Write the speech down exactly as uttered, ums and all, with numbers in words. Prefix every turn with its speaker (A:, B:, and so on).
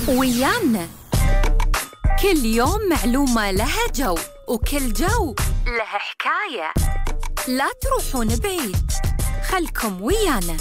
A: ويانا كل يوم معلومة لها جو، وكل جو لها حكاية. لا تروحون بعيد، خلكم ويانا.